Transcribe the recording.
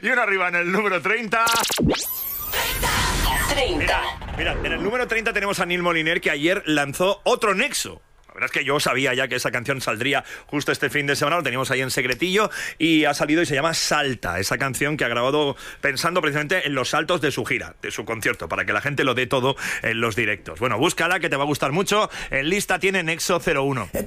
Y uno arriba en el número 30. 30. Mira, en el número 30 tenemos a Neil Moliner, que ayer lanzó otro Nexo. La verdad es que yo sabía ya que esa canción saldría justo este fin de semana, lo teníamos ahí en secretillo, y ha salido y se llama Salta, esa canción que ha grabado pensando precisamente en los saltos de su gira, de su concierto, para que la gente lo dé todo en los directos. Bueno, búscala, que te va a gustar mucho. En lista tiene Nexo 01.